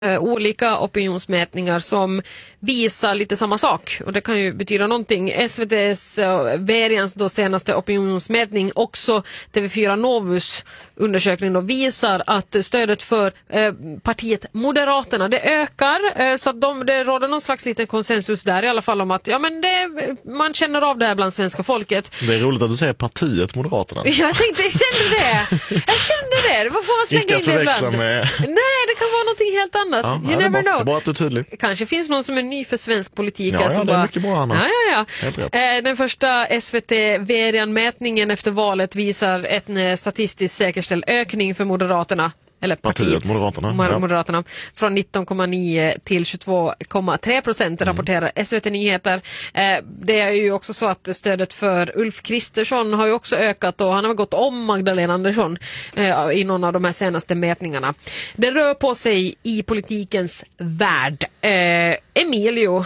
olika opinionsmätningar som visar lite samma sak, och det kan ju betyda någonting. SVT:s Verians då senaste opinionsmätning, också TV4 Novus undersökning då, visar att stödet för partiet Moderaterna, det ökar, så att det råder någon slags liten konsensus där i alla fall om att man känner av det här bland svenska folket. Det är roligt att du säger partiet Moderaterna. Jag kände det. Vad får man slänga in det ibland? Nej, det kan vara någonting helt annat. Ja, you never know. Det är bara att du är tydlig. Kanske finns någon som är ny för svensk politik. Ja, det är mycket bra, Anna. Ja. Den första SVT-Verian-mätningen efter valet visar en statistiskt säkerställd ökning för Moderaterna. Eller partiet Moderaterna. Från 19,9 till 22,3% rapporterar SVT Nyheter. Det är ju också så att stödet för Ulf Kristersson har ju också ökat, och han har gått om Magdalena Andersson i någon av de här senaste mätningarna. Det rör på sig i politikens värld. Emilio,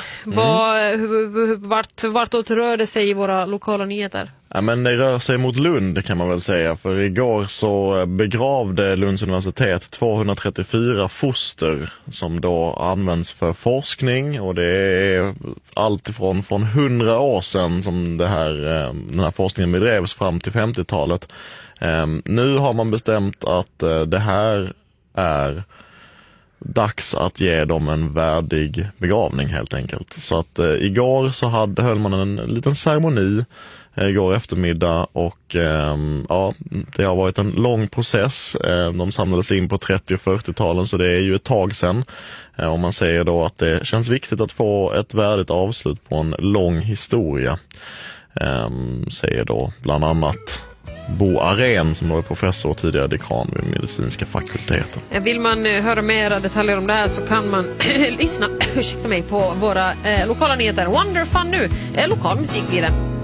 vartåt rör det sig i våra lokala nyheter? Ja, men det rör sig mot Lund, kan man väl säga. För igår så begravde Lunds universitet 234 foster som då används för forskning. Och det är allt från 100 år sedan som den här forskningen bedrevs fram till 50-talet. Nu har man bestämt att det här är dags att ge dem en värdig begravning, helt enkelt. Så att igår så höll man en liten ceremoni igår eftermiddag, och det har varit en lång process. De samlades in på 30- och 40-talen, så det är ju ett tag sedan. Och man säger då att det känns viktigt att få ett värdigt avslut på en lång historia. Säger då bland annat Bo Aren, som då är professor och tidigare dekan vid medicinska fakulteten. Vill man höra mer detaljer om det här så kan man lyssna på våra lokala nyheter. Wonder Fun nu. Lokal musik blir det.